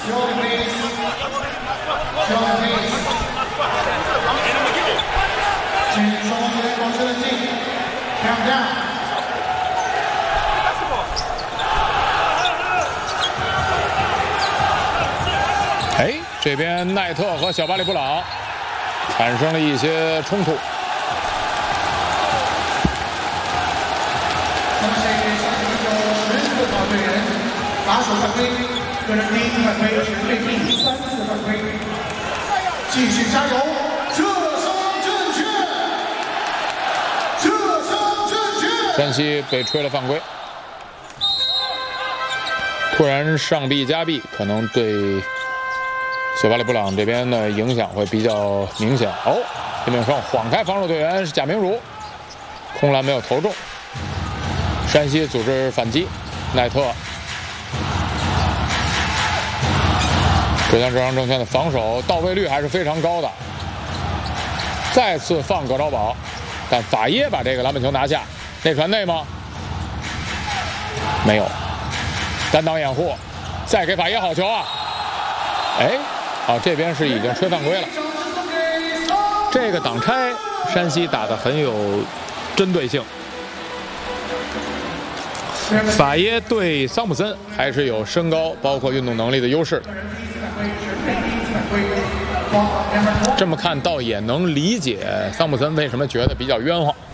哎，这边奈特和小巴里布朗产生了一些冲突。 打手犯规，个人第1次犯规，全队第3次犯规，继续加油！撤伤正确，撤伤正确。 山西被吹了犯规，突然上臂加臂，可能对小巴里布朗这边的影响会比较明显。哦，金炳胜晃开防守队员是贾明儒，空篮没有投中。山西组织反击，奈特。浙江浙商证券的防守到位率还是非常高的，再次放葛兆宝，但法耶把这个篮板球拿下，内传内吗？没有，单挡掩护，再给法耶好球啊！哎，好，这边是已经吹犯规了。这个挡拆，山西打得很有针对性。法耶对桑普森还是有身高包括运动能力的优势。这么看倒也能理解桑普森为什么觉得比较冤枉。